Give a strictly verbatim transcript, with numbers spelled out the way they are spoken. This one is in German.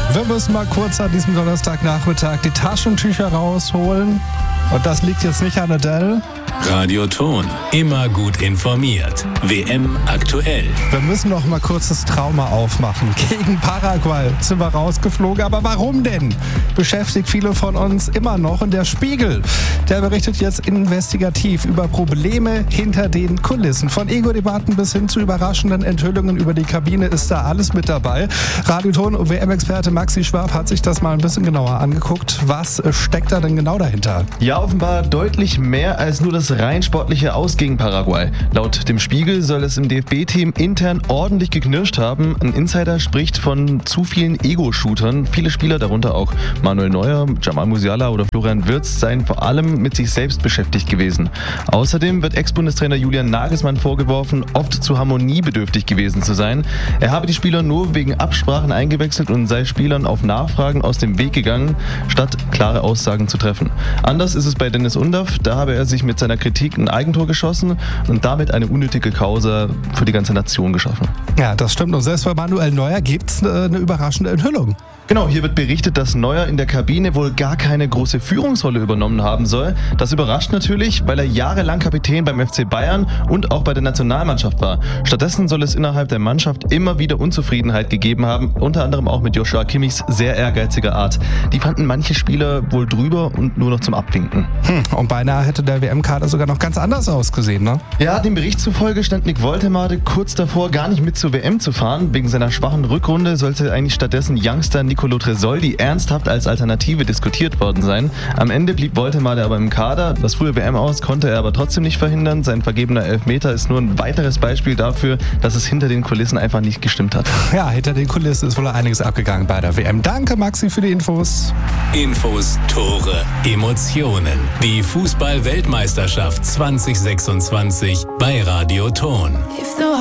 Wir müssen mal kurz an diesem Donnerstagnachmittag die Taschentücher rausholen. Und das liegt jetzt nicht an Adele. Radio Ton, immer gut informiert. W M aktuell. Wir müssen noch mal kurz das Trauma aufmachen. Gegen Paraguay sind wir rausgeflogen. Aber warum denn? Beschäftigt viele von uns immer noch. Und der Spiegel, der berichtet jetzt investigativ über Probleme hinter den Kulissen. Von Ego-Debatten bis hin zu überraschenden Enthüllungen über die Kabine ist da alles mit dabei. Radio Ton und W M-Experte Maxi Schwab hat sich das mal ein bisschen genauer angeguckt. Was steckt da denn genau dahinter? Ja, offenbar deutlich mehr als nur das rein sportliche Aus gegen Paraguay. Laut dem Spiegel soll es im D F B-Team intern ordentlich geknirscht haben. Ein Insider spricht von zu vielen Ego-Shootern. Viele Spieler, darunter auch Manuel Neuer, Jamal Musiala oder Florian Wirtz, seien vor allem mit sich selbst beschäftigt gewesen. Außerdem wird Ex-Bundestrainer Julian Nagelsmann vorgeworfen, oft zu harmoniebedürftig gewesen zu sein. Er habe die Spieler nur wegen Absprachen eingewechselt und sei Spielern auf Nachfragen aus dem Weg gegangen, statt klare Aussagen zu treffen. Anders ist es bei Dennis Undaff. Da habe er sich mit seiner Kritik ein Eigentor geschossen und damit eine unnötige Causa für die ganze Nation geschaffen. Ja, das stimmt. Und selbst bei Manuel Neuer gibt es eine überraschende Enthüllung. Genau, hier wird berichtet, dass Neuer in der Kabine wohl gar keine große Führungsrolle übernommen haben soll. Das überrascht natürlich, weil er jahrelang Kapitän beim F C Bayern und auch bei der Nationalmannschaft war. Stattdessen soll es innerhalb der Mannschaft immer wieder Unzufriedenheit gegeben haben, unter anderem auch mit Joshua Kimmichs sehr ehrgeiziger Art. Die fanden manche Spieler wohl drüber und nur noch zum Abwinken. Hm, und beinahe hätte der W M-Kader sogar noch ganz anders ausgesehen, ne? Ja, dem Bericht zufolge stand Nick Woltemade kurz davor, gar nicht mit zur W M zu fahren. Wegen seiner schwachen Rückrunde sollte eigentlich stattdessen Youngster Nicolo Tresoldi ernsthaft als Alternative diskutiert worden sein. Am Ende blieb Woltemade aber im Kader. Das frühe W M-Aus konnte er aber trotzdem nicht verhindern. Sein vergebener Elfmeter ist nur ein weiteres Beispiel dafür, dass es hinter den Kulissen einfach nicht gestimmt hat. Ja, hinter den Kulissen ist wohl einiges abgegangen bei der W M. Danke, Maxi, für die Infos. Infos, Tore, Emotionen. Die Fußball-Weltmeisterschaft zwanzig sechsundzwanzig bei Radio Ton.